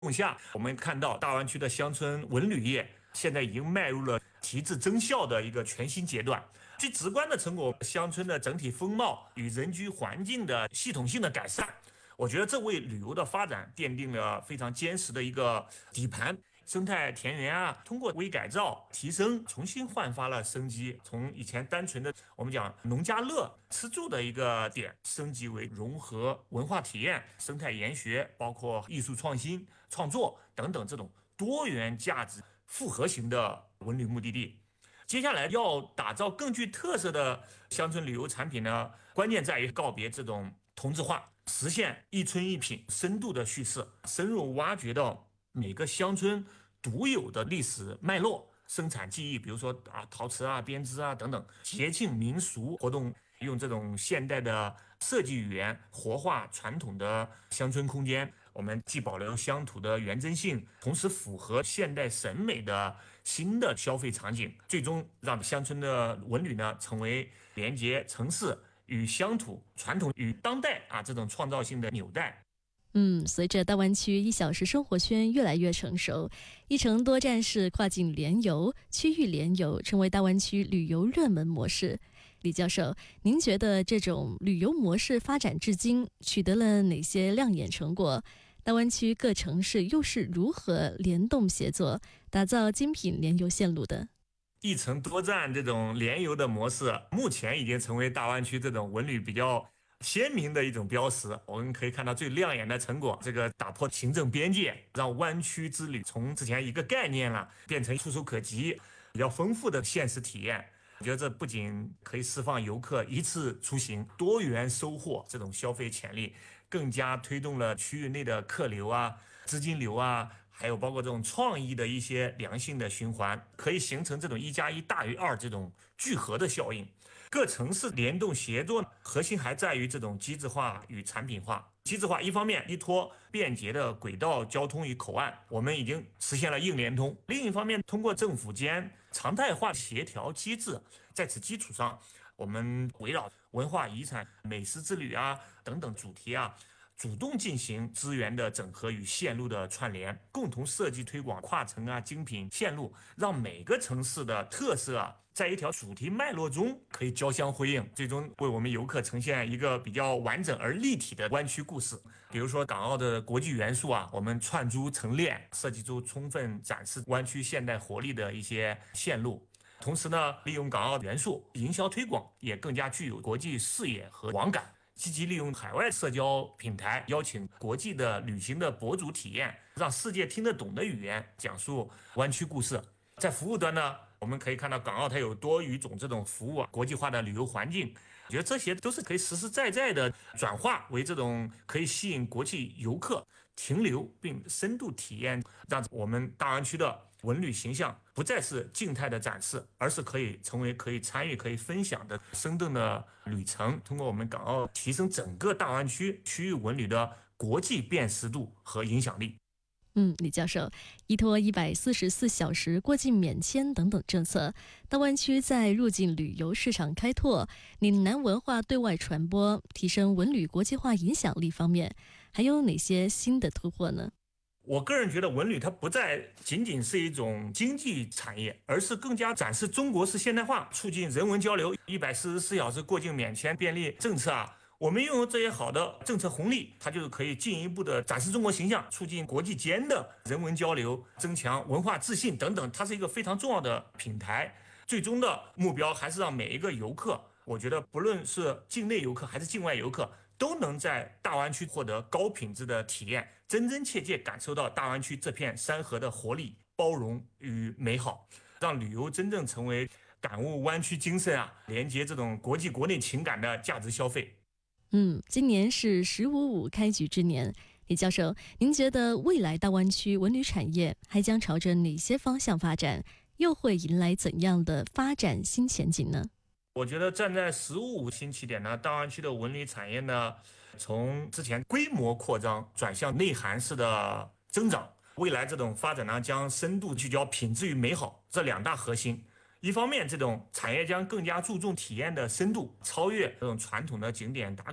下，我们看到大湾区的乡村文旅业现在已经迈入了提质增效的一个全新阶段。最直观的成果，乡村的整体风貌与人居环境的系统性的改善，我觉得这为旅游的发展奠定了非常坚实的一个底盘。生态田园啊，通过微改造提升，重新焕发了生机。从以前单纯的我们讲农家乐吃住的一个点，升级为融合文化体验、生态研学，包括艺术创新、创作等等这种多元价值复合型的文旅目的地。接下来要打造更具特色的乡村旅游产品呢，关键在于告别这种同质化，实现一村一品深度的叙事，深入挖掘到每个乡村独有的历史脉络、生产技艺，比如说陶瓷啊、编织啊等等，节庆民俗活动，用这种现代的设计语言活化传统的乡村空间。我们既保留乡土的原真性，同时符合现代审美的新的消费场景，最终让乡村的文旅呢成为连接城市与乡土、传统与当代这种创造性的纽带。 随着大湾区1小时生活圈越来越成熟，一城多站式跨境联游、区域联游成为大湾区旅游热门模式。李教授，您觉得这种旅游模式发展至今取得了哪些亮眼成果？大湾区各城市又是如何联动协作，打造精品联游线路的？ 一城多站这种联游的模式，目前已经成为大湾区这种文旅比较鲜明的一种标识。我们可以看到最亮眼的成果，这个打破行政边界，让湾区之旅从之前一个概念变成触手可及、比较丰富的现实体验。我觉得这不仅可以释放游客一次出行多元收获这种消费潜力，更加推动了区域内的客流资金流还有包括这种创意的一些良性的循环，可以形成这种1+1大于2这种聚合的效应。各城市联动协作，核心还在于这种机制化与产品化。机制化一方面依托便捷的轨道交通与口岸，我们已经实现了硬联通；另一方面，通过政府间常态化协调机制，在此基础上，我们围绕文化遗产、美食之旅等等主题主动进行资源的整合与线路的串联，共同设计推广跨城精品线路，让每个城市的特色在一条主题脉络中可以交相辉映，最终为我们游客呈现一个比较完整而立体的湾区故事。比如说港澳的国际元素我们串珠成链，设计出充分展示湾区现代活力的一些线路。同时呢，利用港澳元素营销推广也更加具有国际视野和网感，积极利用海外社交平台，邀请国际的旅行的博主体验，让世界听得懂的语言讲述湾区故事。在服务端呢，我们可以看到港澳它有多语种这种服务国际化的旅游环境，我觉得这些都是可以实实在在的转化为这种可以吸引国际游客停留并深度体验，让我们大湾区的文旅形象不再是静态的展示，而是可以成为可以参与、可以分享的生动的旅程。通过我们港澳提升整个大湾区区域文旅的国际辨识度和影响力。 李教授，依托144小时过境免签等等政策，大湾区在入境旅游市场开拓、岭南文化对外传播、提升文旅国际化影响力方面，还有哪些新的突破呢？ 我个人觉得文旅它不再仅仅是一种经济产业，而是更加展示中国式现代化，促进人文交流。144小时过境免签便利政策我们拥有这些好的政策红利，它就是可以进一步的展示中国形象，促进国际间的人文交流，增强文化自信等等，它是一个非常重要的平台。最终的目标还是让每一个游客，我觉得不论是境内游客还是境外游客，都能在大湾区获得高品质的体验，真真切切感受到大湾区这片山河的活力、包容与美好，让旅游真正成为感悟湾区精神连接这种国际国内情感的价值消费。 今年是“15+5”开局之年，李教授，您觉得未来大湾区文旅产业还将朝着哪些方向发展？又会迎来怎样的发展新前景呢？ 我觉得站在15+5新起点呢，大湾区的文旅产业呢，从之前规模扩张转向内涵式的增长。未来这种发展呢，将深度聚焦品质与美好这2大核心。一方面，这种产业将更加注重体验的深度，超越这种传统的景点打卡，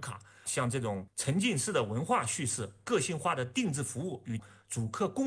像这种沉浸式的文化叙事、个性化的定制服务与主客共